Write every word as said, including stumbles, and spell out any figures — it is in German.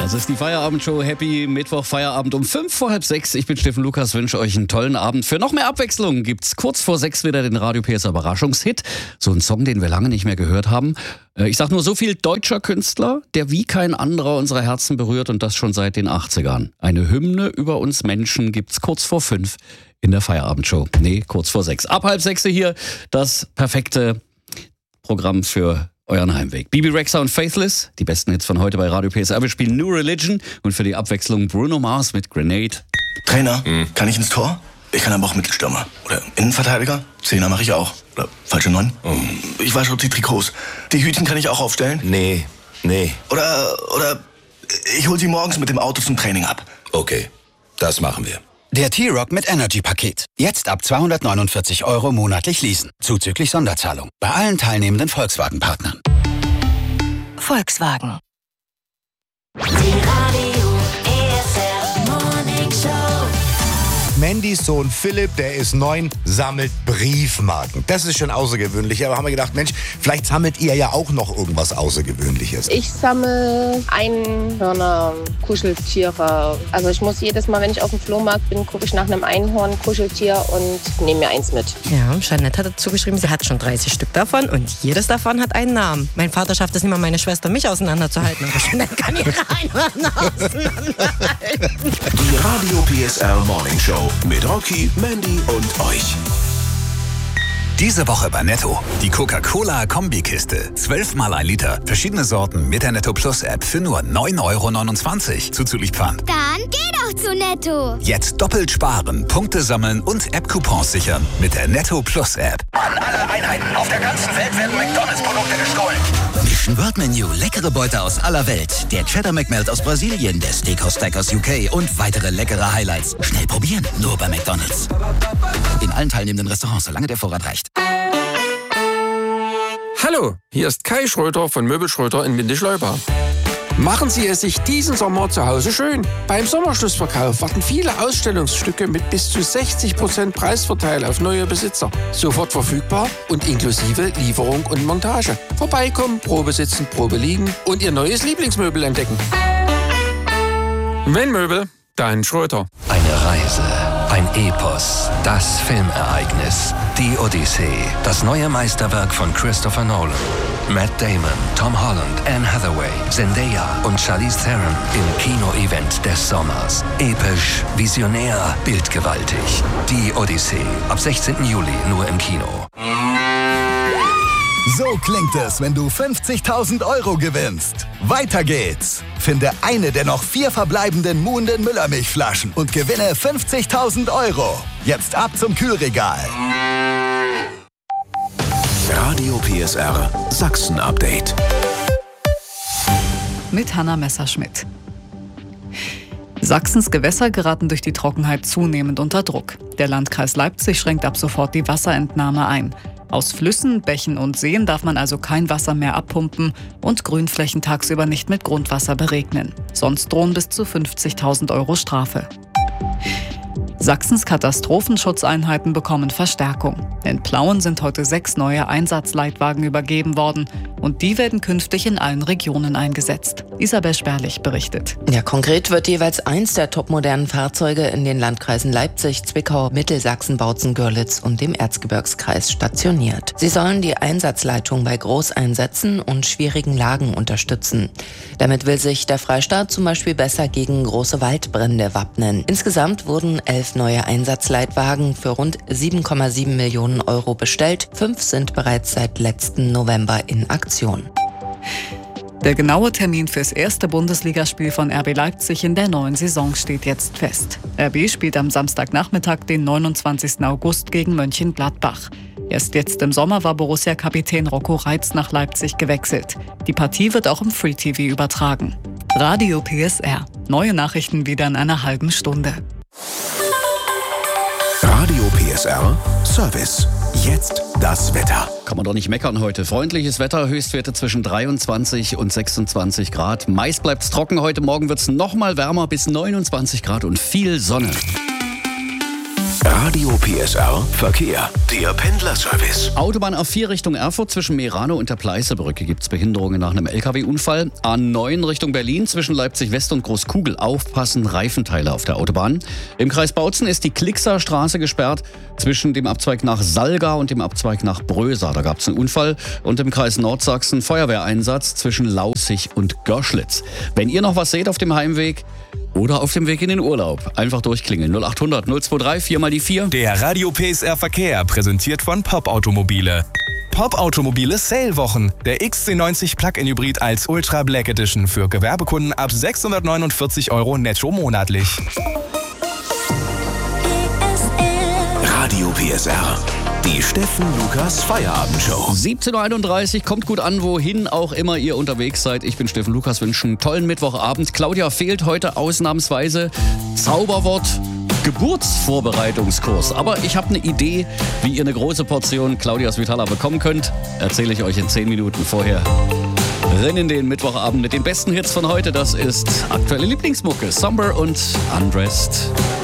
Das ist die Feierabendshow. Happy Mittwoch, Feierabend um fünf vor halb sechs. Ich bin Steffen Lukas, wünsche euch einen tollen Abend. Für noch mehr Abwechslung gibt's kurz vor sechs wieder den Radio P S R Überraschungshit. So ein Song, den wir lange nicht mehr gehört haben. Ich sag nur so viel, deutscher Künstler, der wie kein anderer unsere Herzen berührt und das schon seit den achtzigern. Eine Hymne über uns Menschen gibt's kurz vor fünf in der Feierabendshow. Nee, kurz vor sechs. Ab halb sechs hier das perfekte Programm für euren Heimweg. Bibi Rexha und Faithless, die besten Hits von heute bei Radio P S R. Wir spielen New Religion und für die Abwechslung Bruno Mars mit Grenade. Trainer, mhm. kann ich ins Tor? Ich kann aber auch Mittelstürmer. Oder Innenverteidiger? Zehner mache ich auch. Oder falsche Neun? Mhm. Ich wasche die Trikots. Die Hütchen kann ich auch aufstellen? Nee, nee. Oder, oder ich hol sie morgens mit dem Auto zum Training ab. Okay, das machen wir. Der T-Rock mit Energy-Paket. Jetzt ab zweihundertneunundvierzig Euro monatlich leasen. Zuzüglich Sonderzahlung. Bei allen teilnehmenden Volkswagen-Partnern. Volkswagen. Die Radio P S R Morning Show. Mandys Sohn Philipp, der ist neun, sammelt Briefmarken. Das ist schon außergewöhnlich. Aber haben wir gedacht, Mensch, vielleicht sammelt ihr ja auch noch irgendwas Außergewöhnliches. Ich sammle Einhörner, Kuscheltiere. Also ich muss jedes Mal, wenn ich auf dem Flohmarkt bin, gucke ich nach einem Einhorn, Kuscheltier und nehme mir eins mit. Ja, Jeanette hat dazu geschrieben, sie hat schon dreißig Stück davon und jedes davon hat einen Namen. Mein Vater schafft es nicht mal, meine Schwester mich auseinanderzuhalten. Aber Jeanette kann ihre Einhörner auseinanderhalten. Die Radio P S R Morning Show mit Rocky, Mandy und euch. Diese Woche bei Netto. Die Coca-Cola-Kombikiste. Zwölfmal ein Liter. Verschiedene Sorten mit der Netto Plus App für nur neun Euro neunundzwanzig. Zuzüglich Pfand. Dann geh doch zu Netto. Jetzt doppelt sparen, Punkte sammeln und App-Coupons sichern mit der Netto Plus App. An alle Einheiten auf der ganzen Welt werden McDonalds-Produkte gestohlen. Mission World Menu. Leckere Beute aus aller Welt. Der Cheddar McMelt aus Brasilien, der Steakhouse Steak aus U K und weitere leckere Highlights. Schnell probieren, nur bei McDonalds. In allen teilnehmenden Restaurants, solange der Vorrat reicht. Hallo, hier ist Kai Schröter von Möbel Schröter in Windischleuba. Machen Sie es sich diesen Sommer zu Hause schön. Beim Sommerschlussverkauf warten viele Ausstellungsstücke mit bis zu sechzig Prozent Preisvorteil auf neue Besitzer. Sofort verfügbar und inklusive Lieferung und Montage. Vorbeikommen, Probe sitzen, Probe liegen und Ihr neues Lieblingsmöbel entdecken. Wenn Möbel, dann Schröter. Eine Reise, ein Epos, das Filmereignis, die Odyssee, das neue Meisterwerk von Christopher Nolan. Matt Damon, Tom Holland, Anne Hathaway, Zendaya und Charlize Theron im Kino-Event des Sommers. Episch, visionär, bildgewaltig. Die Odyssee, ab sechzehnten Juli nur im Kino. So klingt es, wenn du fünfzigtausend Euro gewinnst. Weiter geht's. Finde eine der noch vier verbleibenden Muhnden Müllermilchflaschen und gewinne fünfzigtausend Euro. Jetzt ab zum Kühlregal. Radio P S R Sachsen-Update. Mit Hanna Messerschmidt. Sachsens Gewässer geraten durch die Trockenheit zunehmend unter Druck. Der Landkreis Leipzig schränkt ab sofort die Wasserentnahme ein. Aus Flüssen, Bächen und Seen darf man also kein Wasser mehr abpumpen und Grünflächen tagsüber nicht mit Grundwasser beregnen. Sonst drohen bis zu fünfzigtausend Euro Strafe. Sachsens Katastrophenschutzeinheiten bekommen Verstärkung. In Plauen sind heute sechs neue Einsatzleitwagen übergeben worden und die werden künftig in allen Regionen eingesetzt. Isabel Sperlich berichtet. Ja, konkret wird jeweils eins der topmodernen Fahrzeuge in den Landkreisen Leipzig, Zwickau, Mittelsachsen, Bautzen, Görlitz und dem Erzgebirgskreis stationiert. Sie sollen die Einsatzleitung bei Großeinsätzen und schwierigen Lagen unterstützen. Damit will sich der Freistaat zum Beispiel besser gegen große Waldbrände wappnen. Insgesamt wurden elf neue Einsatzleitwagen für rund sieben Komma sieben Millionen Euro bestellt. Fünf sind bereits seit letzten November in Aktion. Der genaue Termin fürs erste Bundesligaspiel von R B Leipzig in der neuen Saison steht jetzt fest. R B spielt am Samstagnachmittag, den neunundzwanzigsten August, gegen Mönchengladbach. Erst jetzt im Sommer war Borussia-Kapitän Rocco Reitz nach Leipzig gewechselt. Die Partie wird auch im Free T V übertragen. Radio P S R. Neue Nachrichten wieder in einer halben Stunde. Radio P S R Service. Jetzt das Wetter. Kann man doch nicht meckern heute. Freundliches Wetter, Höchstwerte zwischen dreiundzwanzig und sechsundzwanzig Grad. Meist bleibt es trocken. Heute Morgen wird es noch mal wärmer bis neunundzwanzig Grad und viel Sonne. Radio P S R Verkehr. Der Pendlerservice. Autobahn A vier Richtung Erfurt zwischen Merano und der Pleißebrücke gibt es Behinderungen nach einem L K W-Unfall. A neun Richtung Berlin zwischen Leipzig West und Großkugel. Aufpassen, Reifenteile auf der Autobahn. Im Kreis Bautzen ist die Klickser Straße gesperrt zwischen dem Abzweig nach Salga und dem Abzweig nach Brösa. Da gab es einen Unfall. Und im Kreis Nordsachsen Feuerwehreinsatz zwischen Laußig und Görschlitz. Wenn ihr noch was seht auf dem Heimweg oder auf dem Weg in den Urlaub, einfach durchklingeln. null acht hundert null zwei drei vier mal die vier. Der Radio P S R Verkehr, präsentiert von Pop Automobile. Pop Automobile Sale-Wochen. Der X C neunzig Plug-in Hybrid als Ultra Black Edition für Gewerbekunden ab sechshundertneunundvierzig Euro netto monatlich. Radio P S R. Die Steffen Lukas Feierabendshow. siebzehn Uhr einunddreißig, kommt gut an, wohin auch immer ihr unterwegs seid. Ich bin Steffen Lukas, wünsche einen tollen Mittwochabend. Claudia fehlt heute ausnahmsweise. Zauberwort Geburtsvorbereitungskurs. Aber ich habe eine Idee, wie ihr eine große Portion Claudias Vitala bekommen könnt. Erzähle ich euch in zehn Minuten vorher. Rennen in den Mittwochabend mit den besten Hits von heute. Das ist aktuelle Lieblingsmucke. Somber und Undressed.